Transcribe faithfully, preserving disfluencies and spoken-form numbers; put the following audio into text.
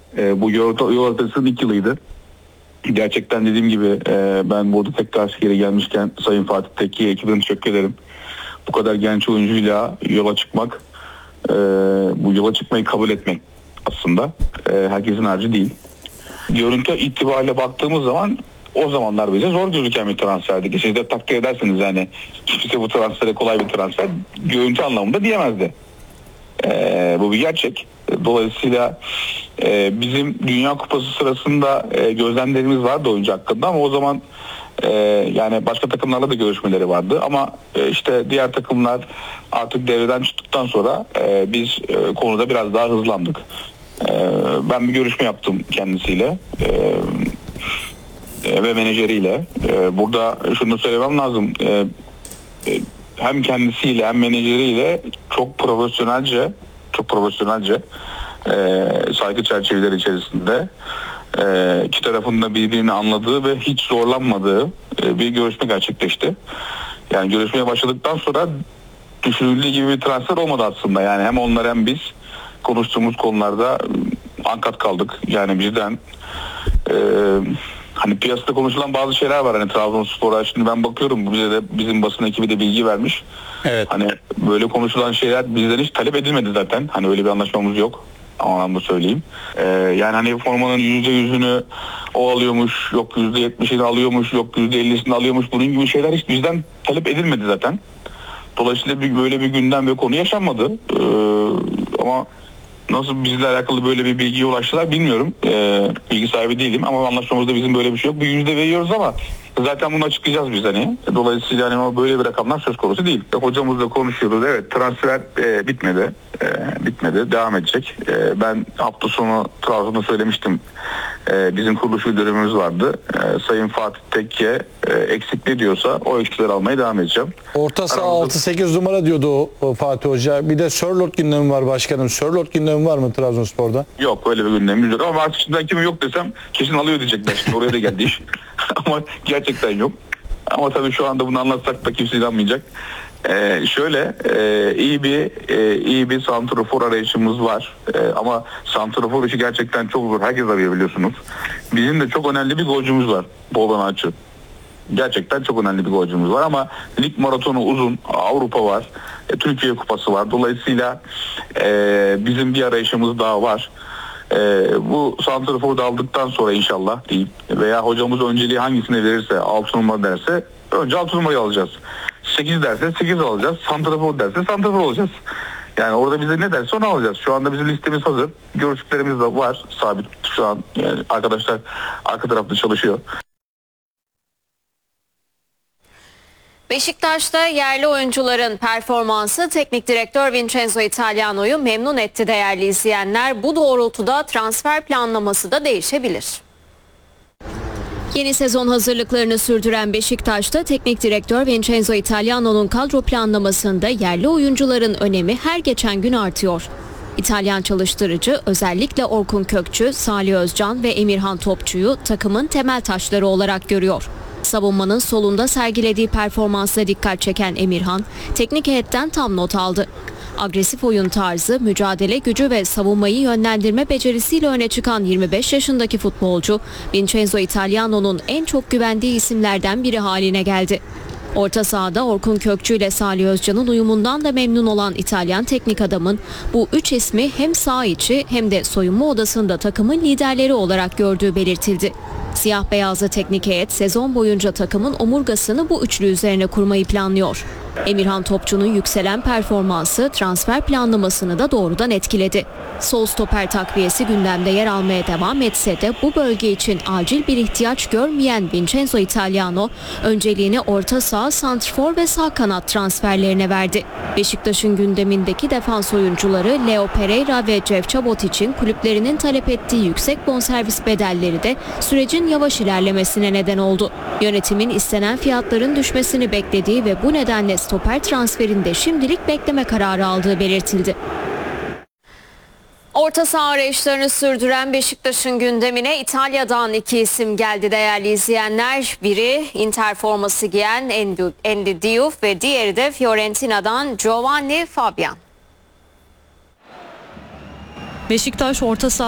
E, bu yol, yol haritasının ilk yılıydı. Gerçekten dediğim gibi e, ben burada tekrar geri gelmişken Sayın Fatih Tekke'ye, ekibine teşekkür ederim. Bu kadar genç oyuncuyla yola çıkmak, e, bu yola çıkmayı kabul etmek aslında e, herkesin harcı değil. Görüntü itibariyle baktığımız zaman o zamanlar bize zor gözüken bir transferdi. Siz de takdir edersiniz yani kimse bu transfere kolay bir transfer görüntü anlamında diyemezdi. Ee, bu bir gerçek. Dolayısıyla e, bizim Dünya Kupası sırasında e, gözlemlerimiz vardı oyuncu hakkında ama o zaman e, yani başka takımlarla da görüşmeleri vardı ama e, işte diğer takımlar artık devreden çıktıktan sonra e, biz e, konuda biraz daha hızlandık. E, ben bir görüşme yaptım kendisiyle. E, ve menajeriyle. Ee, burada şunu söylemem lazım. Ee, hem kendisiyle hem menajeriyle çok profesyonelce, çok profesyonelce e, saygı çerçeveleri içerisinde e, iki tarafın da birbirini anladığı ve hiç zorlanmadığı e, bir görüşme gerçekleşti. Yani görüşmeye başladıktan sonra düşünüldüğü gibi bir transfer olmadı aslında. Yani hem onlar hem biz konuştuğumuz konularda ankat kaldık. Yani bizden e, hani piyasada konuşulan bazı şeyler var hani Trabzonspor'a. Şimdi ben bakıyorum bize de bizim basın ekibi de bilgi vermiş. Evet. Hani böyle konuşulan şeyler bizden hiç talep edilmedi zaten. Hani öyle bir anlaşmamız yok. O anlamda söyleyeyim. Ee, yani hani formanın yüzde yüzünü o alıyormuş, yok yüzde yetmişini alıyormuş, yok yüzde ellisini alıyormuş. Bunun gibi şeyler hiç bizden talep edilmedi zaten. Dolayısıyla bir, böyle bir gündem ve konu yaşanmadı. Ee, ama nasıl bizle alakalı böyle bir bilgiye ulaştılar bilmiyorum. Ee, bilgi sahibi değilim ama anlaşmamızda bizim böyle bir şey yok. Bir yüzde veriyoruz ama zaten bunu açıklayacağız biz hani. Dolayısıyla hani böyle bir rakamlar söz konusu değil. Hocamızla konuşuyoruz. Evet transfer e, bitmedi. E, bitmedi. Devam edecek. E, ben hafta sonu Trabzon'da söylemiştim. E, bizim kuruluş müdürümüz vardı. E, Sayın Fatih Tekke e, eksik ne diyorsa o eksikleri almaya devam edeceğim. Orta saha altı sekiz numara diyordu o, o Fatih Hoca. Bir de Sörloth gündemi var başkanım. Sörloth gündemi var mı Trabzonspor'da? Yok öyle bir gündemimiz yok ama artık şimdiden kimin yok desem kesin alıyor diyecekler. Şimdi oraya da geldi iş. Ama gerçekten yok. Ama tabii şu anda bunu anlatsak da kimse inanmayacak. Ee, şöyle e, iyi bir e, iyi bir santrafor arayışımız var. E, ama santrafor işi gerçekten çok zor. Herkes arıyor biliyorsunuz. Bizim de çok önemli bir golcümüz var. Boğdan Açı. Gerçekten çok önemli bir golcümüz var ama lig maratonu uzun. Avrupa var. E, Türkiye Kupası var. Dolayısıyla e, bizim bir arayışımız daha var. Ee, bu santraforu da aldıktan sonra inşallah değil veya hocamız önceliği hangisine verirse altı numara derse önce altı numarayı alacağız. sekiz derse sekiz alacağız. Santrafor derse santrafor olacağız. Yani orada bize ne derse onu alacağız. Şu anda bizim listemiz hazır. Görüşüklerimiz de var. Sabit şu an yani arkadaşlar arka tarafta çalışıyor. Beşiktaş'ta yerli oyuncuların performansı teknik direktör Vincenzo Italiano'yu memnun etti değerli izleyenler. Bu doğrultuda transfer planlaması da değişebilir. Yeni sezon hazırlıklarını sürdüren Beşiktaş'ta teknik direktör Vincenzo Italiano'nun kadro planlamasında yerli oyuncuların önemi her geçen gün artıyor. İtalyan çalıştırıcı özellikle Orkun Kökçü, Salih Özcan ve Emirhan Topçu'yu takımın temel taşları olarak görüyor. Savunmanın solunda sergilediği performansla dikkat çeken Emirhan, teknik heyetten tam not aldı. Agresif oyun tarzı, mücadele gücü ve savunmayı yönlendirme becerisiyle öne çıkan yirmi beş yaşındaki futbolcu, Vincenzo Italiano'nun en çok güvendiği isimlerden biri haline geldi. Orta sahada Orkun Kökçü ile Salih Özcan'ın uyumundan da memnun olan İtalyan teknik adamın bu üç ismi hem saha içi hem de soyunma odasında takımın liderleri olarak gördüğü belirtildi. Siyah beyazlı teknik heyet sezon boyunca takımın omurgasını bu üçlü üzerine kurmayı planlıyor. Emirhan Topçu'nun yükselen performansı transfer planlamasını da doğrudan etkiledi. Sol stoper takviyesi gündemde yer almaya devam etse de bu bölge için acil bir ihtiyaç görmeyen Vincenzo Italiano önceliğini orta saha, santrfor ve sağ kanat transferlerine verdi. Beşiktaş'ın gündemindeki defans oyuncuları Leo Pereira ve Jeff Chabot için kulüplerinin talep ettiği yüksek bonservis bedelleri de sürecin yavaş ilerlemesine neden oldu. Yönetimin istenen fiyatların düşmesini beklediği ve bu nedenle stoper transferinde şimdilik bekleme kararı aldığı belirtildi. Orta saha arayışlarını sürdüren Beşiktaş'ın gündemine İtalya'dan iki isim geldi değerli izleyenler. Biri Inter forması giyen Andy Diouf ve diğeri de Fiorentina'dan Giovanni Fabian. Beşiktaş orta saha